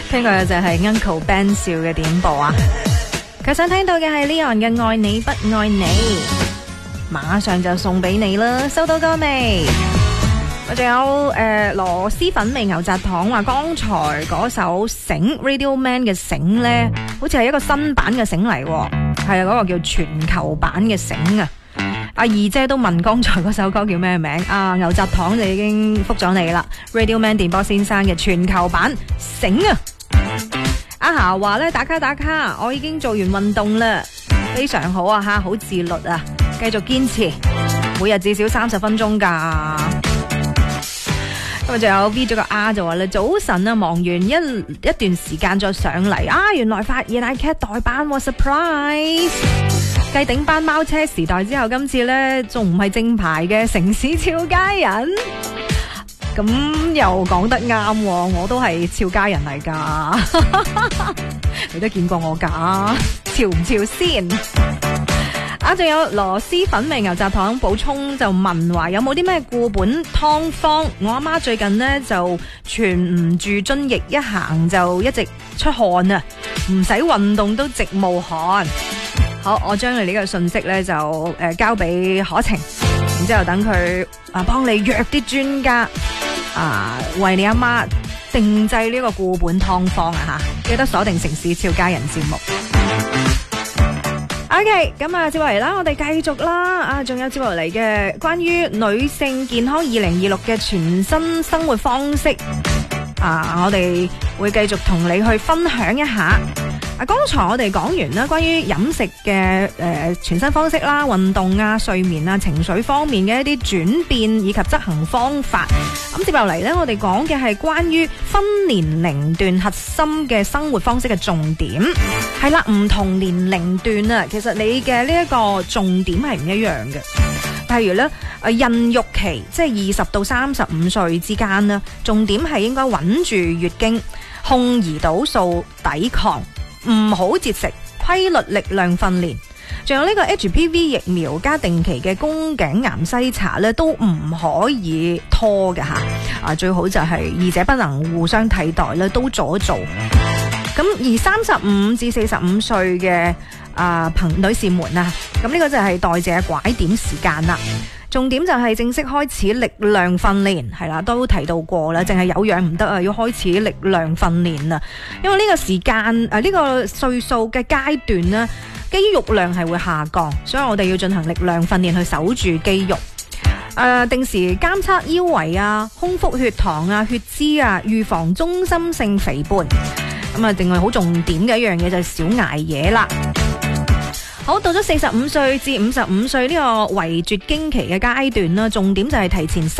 聽過嘅就係 Uncle Ben 少嘅點播啊！佢想聽到嘅係 Leon 嘅愛你不愛你，馬上就送俾你啦！收到歌未？我仲有螺螄粉味牛軋糖話，剛才嗰首繩 Radio Man 嘅繩呢，好似係一個新版嘅繩嚟，係啊，嗰個叫全球版嘅繩啊！阿二姐都問剛才嗰首歌叫咩名啊？牛軋糖就已經覆咗你啦 ，Radio Man 電波先生嘅全球版繩啊！阿霞話咧，打卡，我已經做完運動啦，非常好啊吓，好自律啊，繼續堅持，每日至少30分鐘噶。咁啊，仲有 V 咗個 R 就話咧，早晨啊，忙完一段時間再上嚟啊，原來發現 iCat 代班喎 surprise。繼頂班貓車時代之後，今次咧仲唔係正牌嘅城市俏佳人。咁又講得啱，我都係俏佳人嚟噶，你都見過我噶，俏唔俏先？啊，仲有螺螄粉味牛軋糖補充就問話有冇啲咩固本湯方？我阿媽最近呢就存唔住津液，一行就一直出汗啊，唔使運動都直冒汗。好，我將你呢個信息呢就交俾可晴，然之後等佢幫你約啲專家。為你阿媽定製呢個固本湯方啊吓，記得鎖定城市俏佳人節目。OK， 咁啊，接落嚟啦，我哋繼續啦。仲有接落嚟嘅關於女性健康2026嘅全新生活方式我哋會繼續同你去分享一下。剛才我哋講完啦，關於飲食嘅全新方式啦、運動啊、睡眠啊、情緒方面嘅一啲轉變以及執行方法。咁接落嚟呢，我哋講嘅係關於分年齡段核心嘅生活方式嘅重點。係啦，唔同年齡段啊，其實你嘅呢一個重點係唔一樣嘅。譬如咧，孕育期即係20到35歲之間呢，重點係應該穩住月經，控胰島素抵抗。唔好節食，規律力量訓練，仲有呢個 HPV 疫苗加定期嘅宮頸癌篩查咧，都唔可以拖嘅吓。最好就係二者不能互相替代咧，都做一做。咁而35至45歲嘅女士們啊，咁呢個就係代謝拐點時間啦。重點就係正式開始力量訓練，係啦，都提到過啦，淨係有氧唔得啊，要開始力量訓練啊。因為呢個時間呢個歲數嘅階段呢，肌肉量係會下降，所以我哋要進行力量訓練去守住肌肉。定時監測腰圍啊、空腹血糖啊、血脂啊，預防中心性肥胖。咁啊，另外好重點嘅一樣嘢就係少捱夜啦。好，到咗45歲至55歲呢個為絕經期嘅階段啦，重點就係提前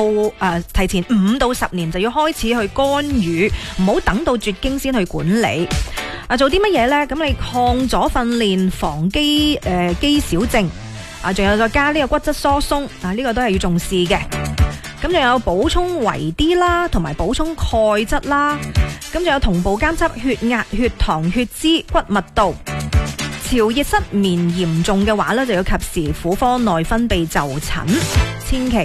5到10年就要開始去干預，唔好等到絕經先去管理。做啲乜嘢呢？咁你抗阻訓練、防肌少症，仲有再加呢個骨質疏鬆，呢個都係要重視嘅。咁仲有補充維 D 啦，同埋補充鈣質啦。咁仲有同步監測血壓、血糖、血脂、骨密度。潮熱失眠嚴重嘅話咧，就要及時婦科內分泌就診，千祈